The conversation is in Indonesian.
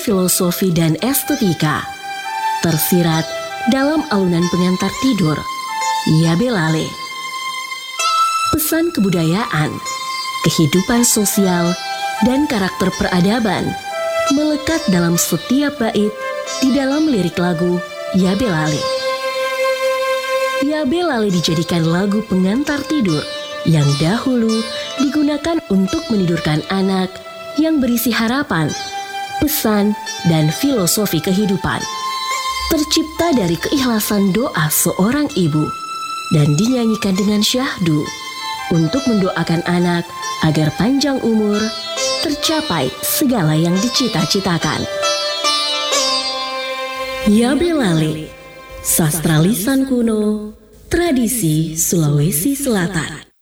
filosofi dan estetika, tersirat dalam alunan pengantar tidur, Yabe Lale. Pesan kebudayaan, kehidupan sosial, dan karakter peradaban melekat dalam setiap bait di dalam lirik lagu Yabe Lale. Yabe Lale dijadikan lagu pengantar tidur yang dahulu digunakan untuk menidurkan anak yang berisi harapan, pesan, dan filosofi kehidupan. Tercipta dari keikhlasan doa seorang ibu dan dinyanyikan dengan syahdu untuk mendoakan anak agar panjang umur, tercapai segala yang dicita-citakan. Yabe Lale, sastra lisan kuno, tradisi Sulawesi Selatan.